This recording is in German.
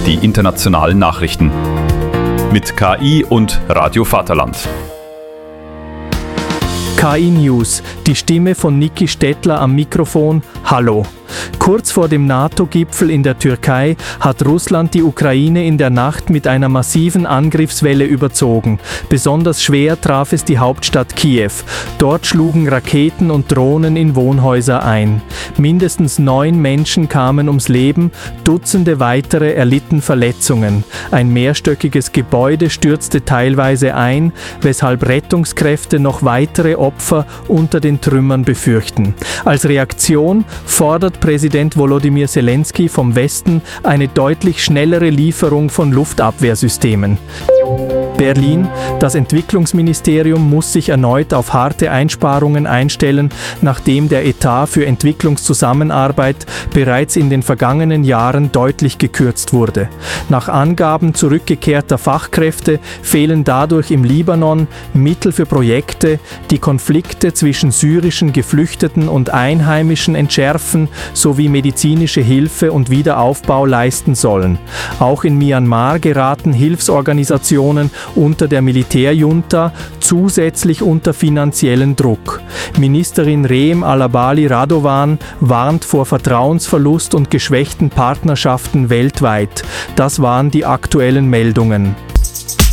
die internationalen Nachrichten. Mit KI und Radio Vaterland. KI News, die Stimme von Niki Stettler am Mikrofon. Hallo. Kurz vor dem NATO-Gipfel in der Türkei hat Russland die Ukraine in der Nacht mit einer massiven Angriffswelle überzogen. Besonders schwer traf es die Hauptstadt Kiew. Dort schlugen Raketen und Drohnen in Wohnhäuser ein. Mindestens 9 Menschen kamen ums Leben, Dutzende weitere erlitten Verletzungen. Ein mehrstöckiges Gebäude stürzte teilweise ein, weshalb Rettungskräfte noch weitere Opfer unter den Trümmern befürchten. Als Reaktion fordert Präsident Volodymyr Zelensky vom Westen eine deutlich schnellere Lieferung von Luftabwehrsystemen. Berlin. Das Entwicklungsministerium muss sich erneut auf harte Einsparungen einstellen, nachdem der Etat für Entwicklungszusammenarbeit bereits in den vergangenen Jahren deutlich gekürzt wurde. Nach Angaben zurückgekehrter Fachkräfte fehlen dadurch im Libanon Mittel für Projekte, die Konflikte zwischen syrischen Geflüchteten und Einheimischen entschärfen sowie medizinische Hilfe und Wiederaufbau leisten sollen. Auch in Myanmar geraten Hilfsorganisationen unter der Militärjunta zusätzlich unter finanziellen Druck. Ministerin Reem Alabali Radovan warnt vor Vertrauensverlust und geschwächten Partnerschaften weltweit. Das waren die aktuellen Meldungen.